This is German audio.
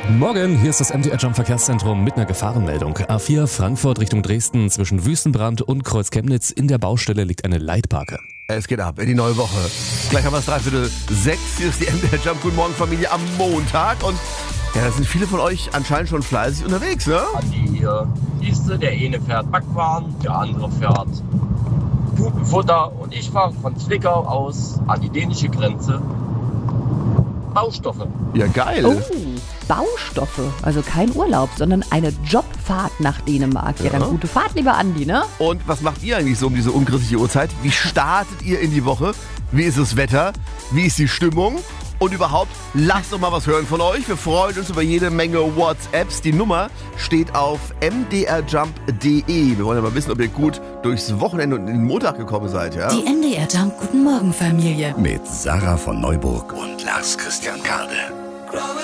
Morgen, hier ist das MDR Jump Verkehrszentrum mit einer Gefahrenmeldung. A4 Frankfurt Richtung Dresden zwischen Wüstenbrand und Kreuz Chemnitz. In der Baustelle liegt eine Leitbarke. Es geht ab in die neue Woche. Gleich haben wir es 5:45. Hier ist die MDR Jump Guten Morgen Familie am Montag. Und ja, da sind viele von euch anscheinend schon fleißig unterwegs, ne? Andi hier. Siehste, der eine fährt Backwaren, der andere fährt Putenfutter und ich fahre von Zwickau aus an die dänische Grenze. Baustoffe. Ja, geil. Oh, Baustoffe. Also kein Urlaub, sondern eine Jobfahrt nach Dänemark. Ja, dann gute Fahrt, lieber Andi, ne? Und was macht ihr eigentlich so um diese unchristliche Uhrzeit? Wie startet ihr in die Woche? Wie ist das Wetter? Wie ist die Stimmung? Und überhaupt, lasst doch mal was hören von euch. Wir freuen uns über jede Menge WhatsApps. Die Nummer steht auf mdrjump.de. Wir wollen ja mal wissen, ob ihr gut durchs Wochenende und in den Montag gekommen seid, ja? Die MDR Jump Guten Morgen Familie. Mit Sarah von Neuburg und Lars Christian Kade.